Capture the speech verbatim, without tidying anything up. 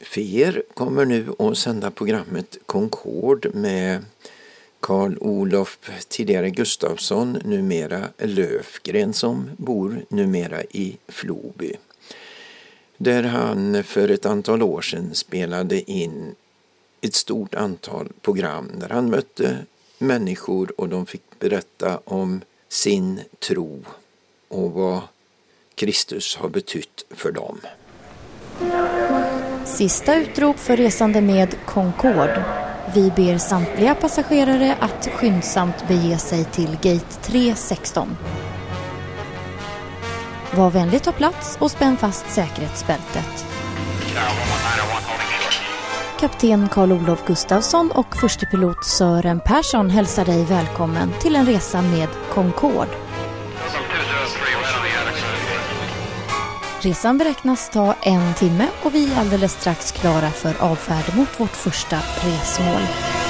För er kommer nu att sända programmet Concord med Carl-Olof, tidigare Gustafsson, numera Löfgren, som bor numera i Floby. Där han för ett antal år sedan spelade in ett stort antal program där han mötte människor och de fick berätta om sin tro och vad Kristus har betytt för dem. Sista utrop för resande med Concord. Vi ber samtliga passagerare att skyndsamt bege sig till gate tre sexton. Var vänlig ta plats och spänn fast säkerhetsbältet. Kapten Carl-Olof Gustafsson och förstepilot Sören Persson hälsar dig välkommen till en resa med Concord. Resan beräknas ta en timme och vi är alldeles strax klara för avfärd mot vårt första resmål.